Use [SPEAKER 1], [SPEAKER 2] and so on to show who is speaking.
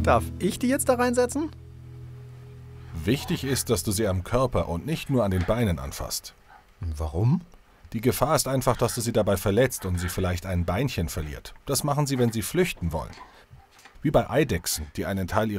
[SPEAKER 1] Darf ich die jetzt da reinsetzen?
[SPEAKER 2] Wichtig ist, dass du sie am Körper und nicht nur an den Beinen anfasst.
[SPEAKER 1] Warum?
[SPEAKER 2] Die Gefahr ist einfach, dass du sie dabei verletzt und sie vielleicht ein Beinchen verliert. Das machen sie, wenn sie flüchten wollen. Wie bei Eidechsen, die einen Teil